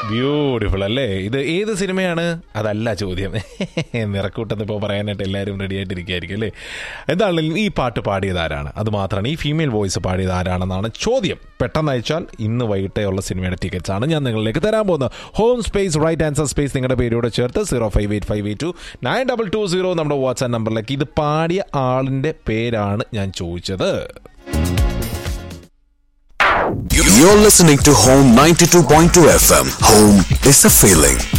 Beautiful അല്ലേ? ഇത് ഏത് സിനിമയാണ് അതല്ല ചോദ്യം. നിറക്കൂട്ടെന്ന് ഇപ്പോൾ പറയാനായിട്ട് എല്ലാവരും റെഡി ആയിട്ടിരിക്കുകയായിരിക്കും അല്ലേ? എന്താണെങ്കിലും ഈ പാട്ട് പാടിയത് ആരാണ്, അത് മാത്രമാണ് ഈ ഫീമെയിൽ വോയിസ് പാടിയത് ആരാണെന്നാണ് ചോദ്യം. പെട്ടെന്ന് അയച്ചാൽ ഇന്ന് വൈകിട്ടേ ഉള്ള സിനിമയുടെ ടിക്കറ്റ്സ് ആണ് ഞാൻ നിങ്ങളിലേക്ക് തരാൻ പോകുന്നത്. Home space right answer space നിങ്ങളുടെ പേരോട് ചേർത്ത് 0585829220 നമ്മുടെ വാട്സ്ആപ്പ് നമ്പറിലേക്ക്. ഇത് പാടിയ ആളിൻ്റെ പേരാണ് ഞാൻ ചോദിച്ചത്. You're listening to Home 92.2 FM. Home is a feeling.